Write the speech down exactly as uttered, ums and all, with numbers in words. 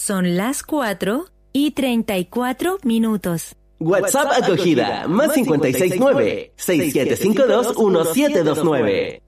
Son las cuatro y treinta y cuatro minutos. WhatsApp acogida, más cincuenta y seis nueve, seis siete cinco dos, uno siete dos nueve.